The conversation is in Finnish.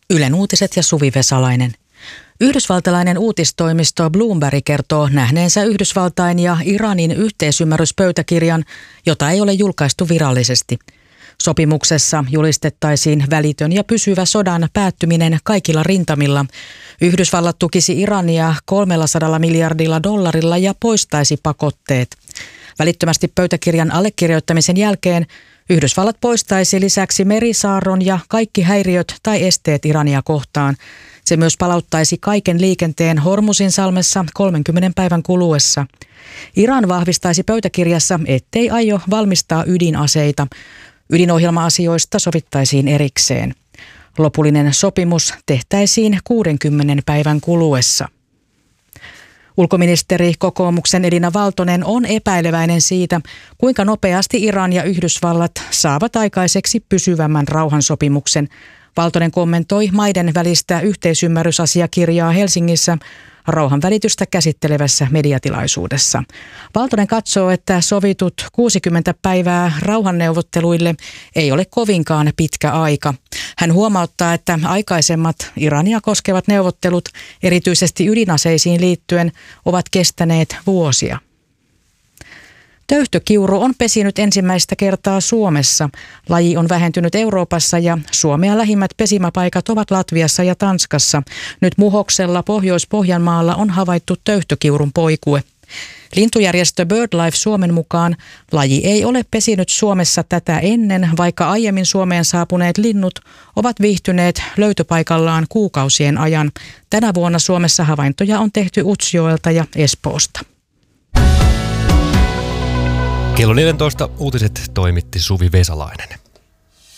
Ylen uutiset ja Suvi Vesalainen. Yhdysvaltalainen uutistoimisto Bloomberg kertoo nähneensä Yhdysvaltain ja Iranin yhteisymmärryspöytäkirjan, jota ei ole julkaistu virallisesti. Sopimuksessa julistettaisiin välitön ja pysyvä sodan päättyminen kaikilla rintamilla. Yhdysvallat tukisi Irania $300 miljardilla ja poistaisi pakotteet. Välittömästi pöytäkirjan allekirjoittamisen jälkeen Yhdysvallat poistaisi lisäksi merisaarron ja kaikki häiriöt tai esteet Irania kohtaan. Se myös palauttaisi kaiken liikenteen Hormuzinsalmessa 30 päivän kuluessa. Iran vahvistaisi pöytäkirjassa, ettei aio valmistaa ydinaseita. Ydinohjelma-asioista sovittaisiin erikseen. Lopullinen sopimus tehtäisiin 60 päivän kuluessa. Ulkoministeri kokoomuksen Elina Valtonen on epäileväinen siitä, kuinka nopeasti Iran ja Yhdysvallat saavat aikaiseksi pysyvämmän rauhansopimuksen. Valtonen kommentoi maiden välistä yhteisymmärrysasiakirjaa Helsingissä rauhanvälitystä käsittelevässä mediatilaisuudessa. Valtonen katsoo, että sovitut 60 päivää rauhanneuvotteluille ei ole kovinkaan pitkä aika. Hän huomauttaa, että aikaisemmat Irania koskevat neuvottelut, erityisesti ydinaseisiin liittyen, ovat kestäneet vuosia. Töyhtökiuru on pesinyt ensimmäistä kertaa Suomessa. Laji on vähentynyt Euroopassa ja Suomea lähimmät pesimäpaikat ovat Latviassa ja Tanskassa. Nyt Muhoksella Pohjois-Pohjanmaalla on havaittu töyhtökiurun poikue. Lintujärjestö BirdLife Suomen mukaan laji ei ole pesinyt Suomessa tätä ennen, vaikka aiemmin Suomeen saapuneet linnut ovat viihtyneet löytöpaikallaan kuukausien ajan. Tänä vuonna Suomessa havaintoja on tehty Utsjoelta ja Espoosta. Kello 14 uutiset toimitti Suvi Vesalainen.